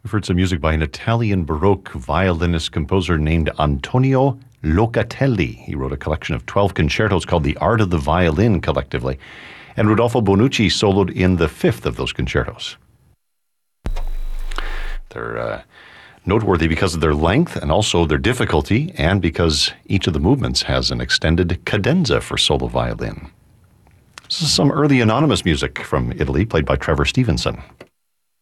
We've heard some music by an Italian Baroque violinist-composer named Antonio Locatelli. He wrote a collection of 12 concertos called The Art of the Violin, collectively. And Rodolfo Bonucci soloed in the fifth of those concertos. They're noteworthy because of their length and also their difficulty, and because each of the movements has an extended cadenza for solo violin. This is some early anonymous music from Italy, played by Trevor Stevenson.